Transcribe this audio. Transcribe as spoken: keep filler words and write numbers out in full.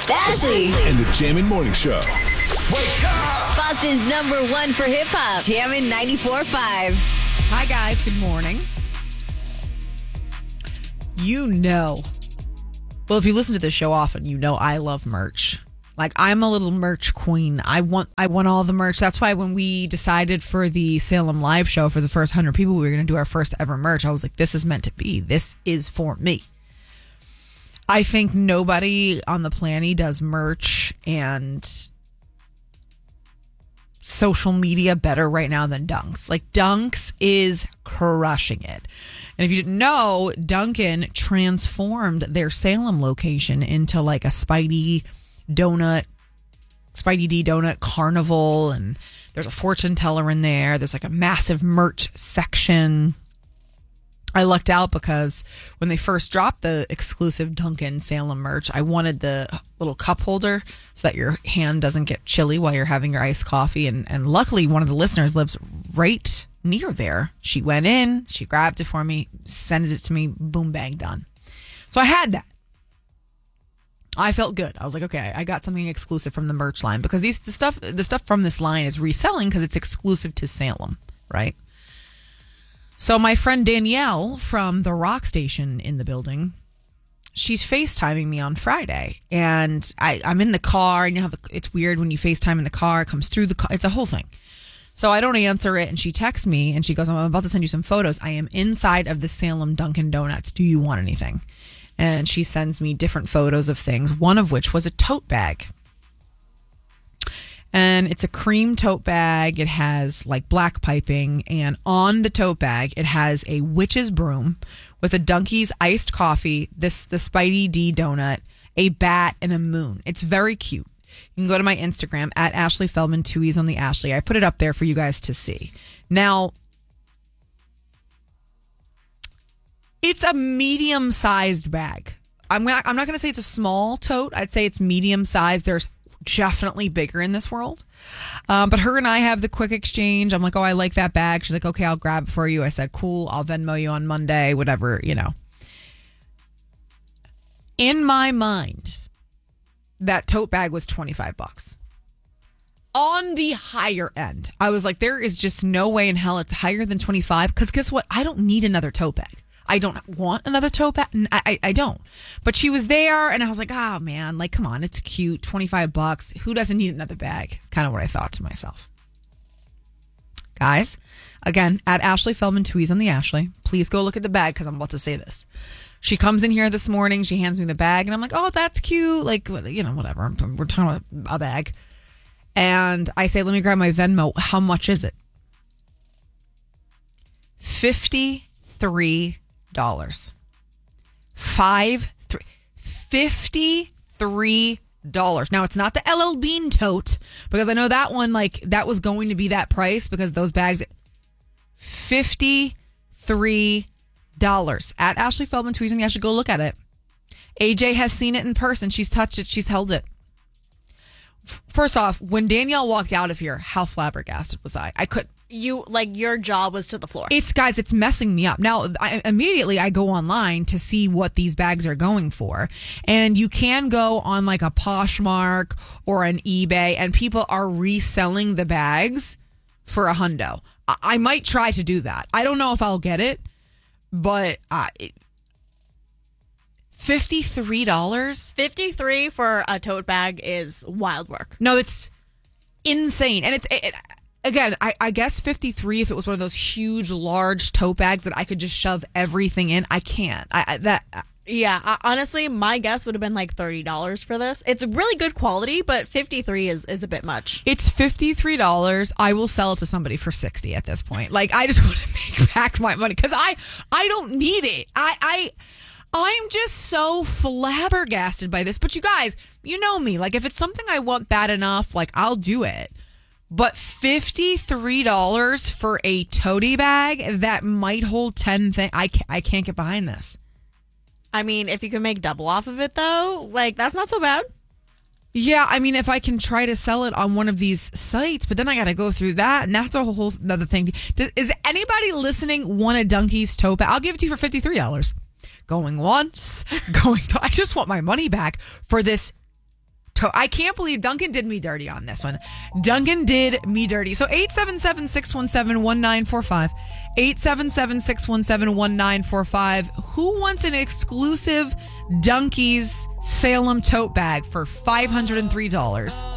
Ashley. And the Jammin' Morning Show. Wake up! Boston's number one for hip hop. Jammin' ninety-four point five. Hi, guys. Good morning. You know, well, if you listen to this show often, you know I love merch. Like, I'm a little merch queen. I want I want all the merch. That's why when we decided for the Salem live show for the first one hundred people, we were going to do our first ever merch. I was like, this is meant to be. This is for me. I think nobody on the planet does merch and social media better right now than Dunks. Like, Dunks is crushing it. And if you didn't know, Dunkin' transformed their Salem location into like a Spidey donut, Spidey D donut carnival. And there's a fortune teller in there. There's like a massive merch section. I lucked out because when they first dropped the exclusive Dunkin' Salem merch, I wanted the little cup holder so that your hand doesn't get chilly while you're having your iced coffee. And, and luckily, one of the listeners lives right near there. She went in, she grabbed it for me, sent it to me, boom, bang, done. So I had that. I felt good. I was like, okay, I got something exclusive from the merch line because these the stuff the stuff from this line is reselling because it's exclusive to Salem, right? So my friend Danielle from the rock station in the building, she's FaceTiming me on Friday. And I, I'm in the car. And you know how the, it's weird when you FaceTime in the car. It comes through the car. It's a whole thing. So I don't answer it. And she texts me and she goes, I'm about to send you some photos. I am inside of the Salem Dunkin' Donuts. Do you want anything? And she sends me different photos of things, one of which was a tote bag. And it's a cream tote bag. It has like black piping. And on the tote bag, it has a witch's broom with a Dunkies iced coffee, this the Spidey D donut, a bat, and a moon. It's very cute. You can go to my Instagram at Ashley Feldman, two E's on the Ashley. I put it up there for you guys to see. Now, it's a medium-sized bag. I'm not, I'm not going to say it's a small tote. I'd say it's medium-sized. There's definitely bigger in this world. Um, but her and I have the quick exchange. I'm like, oh, I like that bag. She's like, okay, I'll grab it for you. I said, cool. I'll Venmo you on Monday, whatever, you know. In my mind, that tote bag was twenty-five bucks. On the higher end. I was like, there is just no way in hell it's higher than twenty-five. Because guess what? I don't need another tote bag. I don't want another tote bag. I, I, I don't. But she was there, and I was like, oh, man, like, come on, it's cute. twenty-five bucks. Who doesn't need another bag? It's kind of what I thought to myself. Guys, again, at Ashley Feldman, two E's on the Ashley. Please go look at the bag because I'm about to say this. She comes in here this morning. She hands me the bag, and I'm like, oh, that's cute. Like, you know, whatever. We're talking about a bag. And I say, let me grab my Venmo. How much is it? fifty-three dollars. Five, three, fifty-three dollars. Now, it's not the L L Bean tote because I know that one, like, that was going to be that price because those bags, fifty-three dollars. At Ashley Feldman tweeting, I should go look at it. A J has seen it in person. She's touched it. She's held it. First off, when Danielle walked out of here, how flabbergasted was I? I could You like your jaw was to the floor. It's guys, it's messing me up. Now, I, immediately I go online to see what these bags are going for. And you can go on like a Poshmark or an eBay and people are reselling the bags for a hundo. I, I might try to do that. I don't know if I'll get it, but uh, it, fifty-three dollars? fifty-three for a tote bag is wild work. No, it's insane. And it's... It, it, Again, I, I guess fifty-three if it was one of those huge, large tote bags that I could just shove everything in. I can't. I, I that Yeah, I, honestly, my guess would have been like thirty dollars for this. It's really good quality, but fifty-three is, is a bit much. It's fifty-three dollars. I will sell it to somebody for sixty at this point. Like, I just want to make back my money because I, I don't need it. I, I, I'm just so flabbergasted by this. But you guys, you know me. Like, if it's something I want bad enough, like, I'll do it. But fifty-three dollars for a tote bag that might hold ten things, I, ca- I can't get behind this. I mean, if you can make double off of it, though, like, that's not so bad. Yeah, I mean, if I can try to sell it on one of these sites, but then I got to go through that, and that's a whole other thing. Does, is anybody listening want a Dunkies tote bag? I'll give it to you for fifty-three dollars. Going once, going to, I just want my money back for this To- I can't believe Duncan did me dirty on this one. Duncan did me dirty. So eight seven seven, six one seven, one nine four five. eight seven seven, six one seven, one nine four five. Who wants an exclusive Dunkies Salem tote bag for five hundred three dollars?